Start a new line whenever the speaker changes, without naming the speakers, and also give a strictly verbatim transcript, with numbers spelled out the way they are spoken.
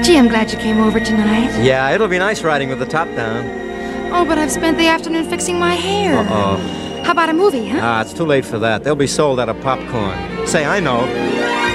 Gee, I'm glad you came over tonight.
Yeah, it'll be nice riding with the top down.
Oh, but I've spent the afternoon fixing my hair.
Uh-oh.
How about a movie, huh?
Ah, it's too late for that. They'll be sold out of popcorn. Say, I know.